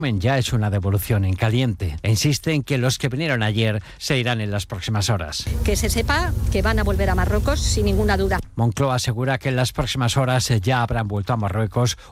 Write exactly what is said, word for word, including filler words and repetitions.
Ya es una devolución en caliente. E insiste en que los que vinieron ayer se irán en las próximas horas. Que se sepa que van a volver a Marruecos sin ninguna duda. Moncloa asegura que en las próximas horas ya habrán vuelto a Marruecos